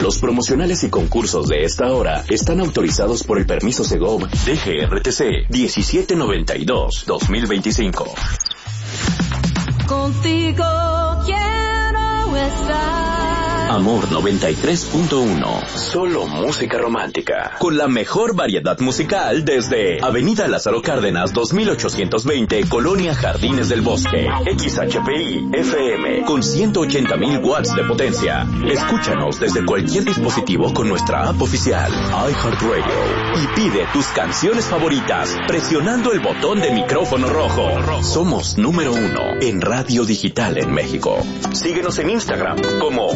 Los promocionales y concursos de esta hora están autorizados por el permiso Segov DGRTC 1792-2025. Contigo quiero estar. Amor 93.1. Solo música romántica. Con la mejor variedad musical desde Avenida Lázaro Cárdenas 2820, Colonia Jardines del Bosque. XHPI FM con 180,000 watts de potencia. Escúchanos desde cualquier dispositivo con nuestra app oficial iHeartRadio y pide tus canciones favoritas presionando el botón de micrófono rojo. Somos número 1 en radio digital en México. Síguenos en Instagram como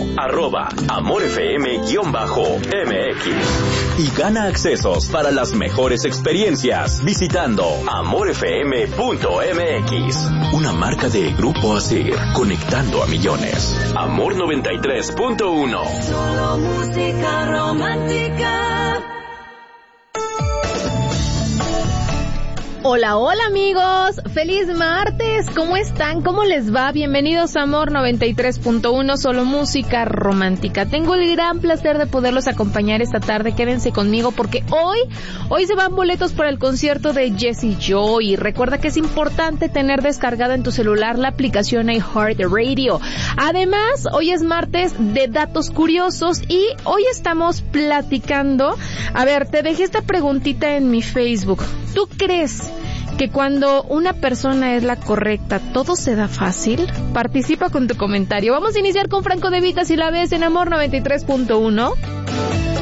@AmorFM_MX y gana accesos para las mejores experiencias visitando AmorFM.mx. Una marca de Grupo Asir, conectando a millones. Amor 93.1. Solo música romántica. Hola, hola amigos, feliz martes, ¿cómo están? ¿Cómo les va? Bienvenidos a Amor 93.1, solo música romántica. Tengo el gran placer de poderlos acompañar esta tarde, quédense conmigo porque hoy se van boletos para el concierto de Jessie Joy. Recuerda que es importante tener descargada en tu celular la aplicación iHeartRadio. Además, hoy es martes de datos curiosos y hoy estamos platicando. A ver, te dejé esta preguntita en mi Facebook. ¿Tú crees que cuando una persona es la correcta, todo se da fácil? Participa con tu comentario. Vamos a iniciar con Franco De Vita, si la ves en Amor 93.1.